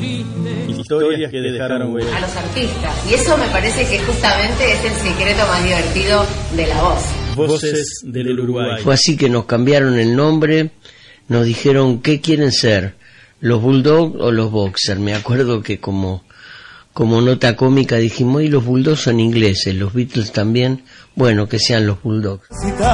Historias que dejaron huella. A los artistas. Y eso me parece que justamente es el secreto más divertido de la voz. Voces del Uruguay. Fue así que nos cambiaron el nombre, nos dijeron ¿qué quieren ser? ¿Los Bulldogs o los Boxers? Me acuerdo que como nota cómica dijimos, y los Bulldogs son ingleses, los Beatles también, bueno, que sean los Bulldogs.